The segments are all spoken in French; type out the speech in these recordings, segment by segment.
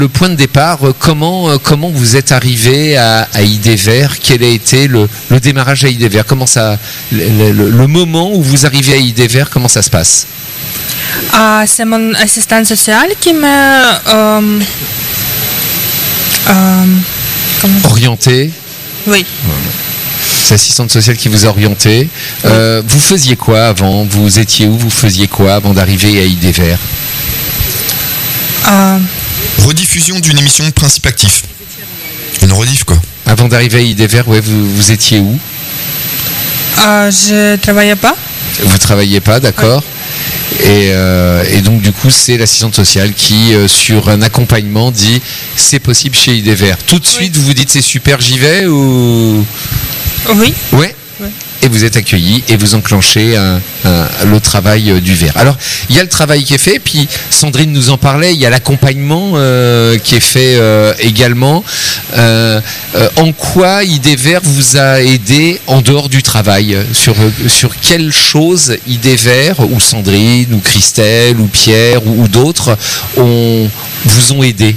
Le point de départ, comment vous êtes arrivé à IDEVER? Quel a été le démarrage à IDEVER? Comment ça, le moment où vous arrivez à IDEVER, comment ça se passe? C'est mon assistante sociale qui m'a orienté. Oui. C'est l'assistante sociale qui vous a orienté. Vous faisiez quoi avant? Vous étiez où? Vous faisiez quoi avant d'arriver à IDEVER? Rediffusion d'une émission de Principe Actif. Une rediff, quoi. Avant d'arriver à IDEVER, ouais, vous étiez où? Je travaillais pas. Vous travailliez pas, d'accord. Et donc du coup c'est l'assistante sociale qui sur un accompagnement dit c'est possible chez IDEVER. Tout de suite vous vous dites c'est super, j'y vais ou... Oui. Ouais. Et vous êtes accueilli et vous enclenchez le travail du verre. Alors, il y a le travail qui est fait, puis Sandrine nous en parlait, il y a l'accompagnement qui est fait également. En quoi IDEVER vous a aidé en dehors du travail? Sur quelles choses IDEVER, ou Sandrine, ou Christelle, ou Pierre, ou d'autres vous ont aidé?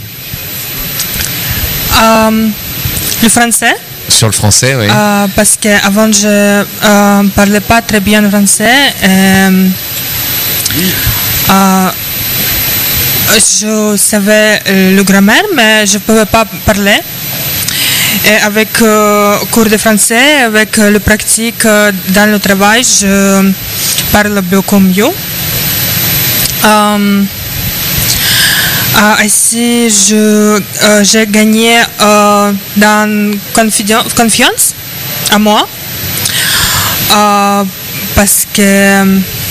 Le français. Sur le français, oui. Parce qu'avant, je ne parlais pas très bien français. Je savais le grammaire, mais je ne pouvais pas parler. Et avec cours de français, avec le pratique dans le travail, je parle beaucoup mieux. Ainsi, j'ai gagné dans confiance à moi parce que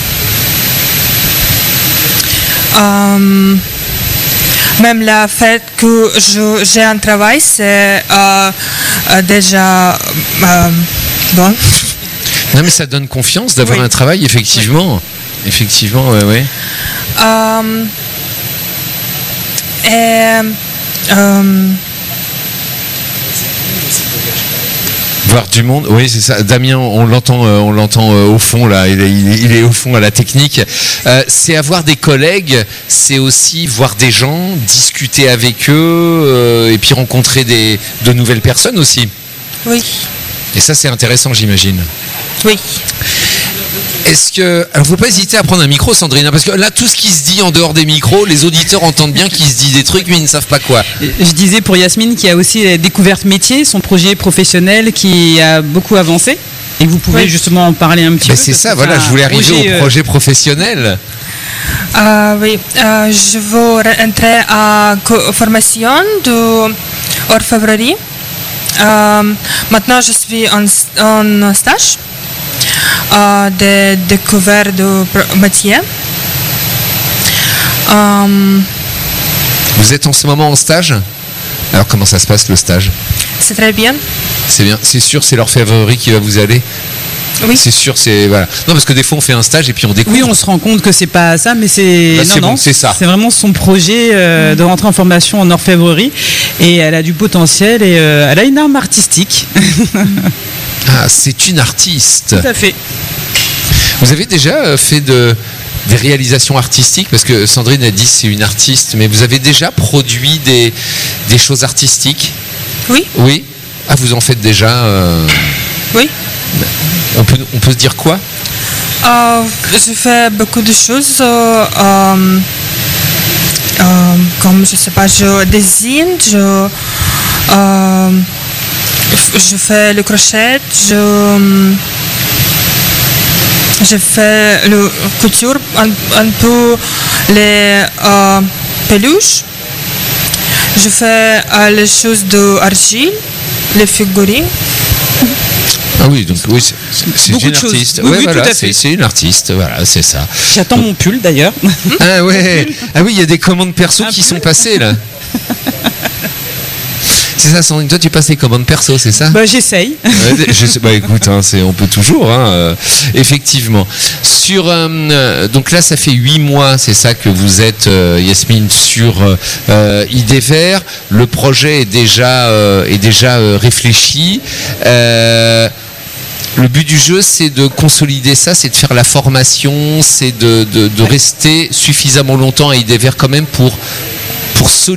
même le fait que j'ai un travail, c'est déjà bon. Non, mais ça donne confiance d'avoir un travail, effectivement. Oui. Effectivement, oui. Voir du monde, oui c'est ça. Damien, on l'entend au fond là, il est au fond à la technique. C'est avoir des collègues, c'est aussi voir des gens, discuter avec eux et puis rencontrer de nouvelles personnes aussi. Oui. Et ça c'est intéressant, j'imagine. Oui. Est-ce que... Alors, faut pas hésiter à prendre un micro, Sandrine, parce que là, tout ce qui se dit en dehors des micros, les auditeurs entendent bien qu'il se dit des trucs, mais ils ne savent pas quoi. Je disais pour Yasmine qui a aussi découvert métier, son projet professionnel qui a beaucoup avancé. Et vous pouvez justement en parler un petit peu. C'est ça, voilà, je voulais arriver au projet professionnel. Oui, je veux rentrer à formation d'orfèvrerie. Maintenant, je suis en stage. De découverte de métier. Vous êtes en ce moment en stage? Alors comment ça se passe le stage? C'est très bien. C'est bien, c'est sûr, c'est l'orfèvrerie qui va vous aller? Oui. C'est sûr, c'est... Voilà. Non, parce que des fois on fait un stage et puis on découvre. Oui, on se rend compte que c'est pas ça, mais c'est... Là, non, c'est ça. C'est vraiment son projet de rentrer en formation en orfèvrerie. Et elle a du potentiel et elle a une âme artistique. Ah, c'est une artiste. Tout à fait. Vous avez déjà fait des réalisations artistiques? Parce que Sandrine a dit c'est une artiste, mais vous avez déjà produit des choses artistiques? Oui. Oui. Ah, vous en faites déjà Oui. On peut se dire quoi? Je fais beaucoup de choses. Comme, je sais pas, je dessine, je fais le crochet, je fais le couture, un peu les peluches. Je fais les choses d'argile, les figurines. Ah oui, donc oui, c'est une artiste. Oui, ouais, oui, voilà, tout à fait. C'est une artiste, voilà, c'est ça. J'attends mon pull d'ailleurs. Ah ouais, ah oui, il y a des commandes perso qui sont passées là. C'est ça, Sandrine, toi tu passes les commandes perso, c'est ça? Bah j'essaye. Bah écoute, hein, on peut toujours, hein, effectivement. Donc là, ça fait 8 mois, c'est ça que vous êtes, Yasmine, sur IDEVER. Le projet est déjà réfléchi. Le but du jeu, c'est de consolider ça, c'est de faire la formation, c'est de rester suffisamment longtemps à IDEVER quand même pour